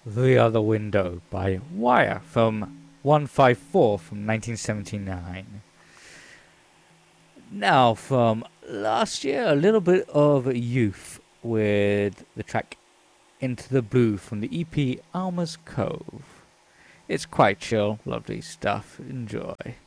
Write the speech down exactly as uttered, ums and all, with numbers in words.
The Other Window by Wire from one five four from nineteen seventy-nine. Now, from last year, a little bit of Youth with the track Into the Blue from the E P Alma's Cove. It's quite chill, lovely stuff. Enjoy.